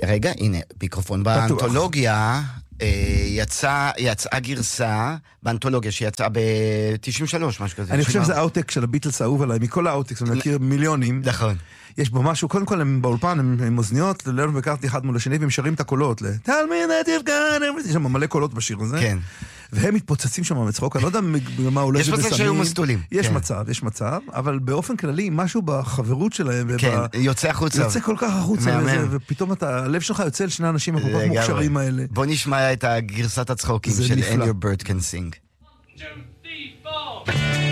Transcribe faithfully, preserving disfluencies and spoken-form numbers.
רגע, הנה, מיקרופון באנתולוגיה, יצא, יצאה גרסה באנתולוגיה שיצאה ב-תשעים ושלוש, משהו כזה. אני חושב שזה האוטק של הביטלס האהוב עליי, מכל האוטקס, אני מכיר מיליונים. נכון. יש בו משהו, קודם כל הם באולפן, הם אוזניות, ללנו וקרתי אחד מול השני, והם שרים את הקולות, ל- Tell me that you've got everything, יש שם מלא קולות בשיר הזה. כן. והם מתפוצצים שם מצחוק, אני לא יודע מה אולי זה בסמים. יש מצב שהיו מסטולים. יש מצב, יש מצב, אבל באופן כללי, משהו בחברות שלהם, כן, יוצא החוצה. יוצא כל כך החוצה, ופתאום הלב שלך יוצא לשני האנשים הכל כך מוכשרים האלה. בוא נשמע את הגרסת הצחוקים של And Your Bird Can Sing.